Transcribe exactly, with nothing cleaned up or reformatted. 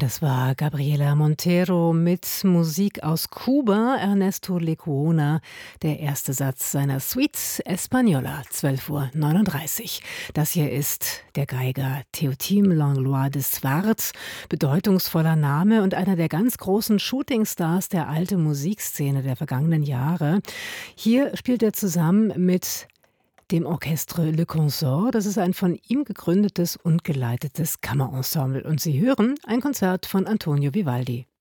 Das war Gabriela Montero mit Musik aus Kuba, Ernesto Lecuona, der erste Satz seiner Suite Española, zwölf Uhr neununddreißig. Das hier ist der Geiger Teotim Langlois de Swart, bedeutungsvoller Name und einer der ganz großen Shootingstars der alten Musikszene der vergangenen Jahre. Hier spielt er zusammen mit dem Orchestre Le Consort. Das ist ein von ihm gegründetes und geleitetes Kammerensemble. Und Sie hören ein Konzert von Antonio Vivaldi.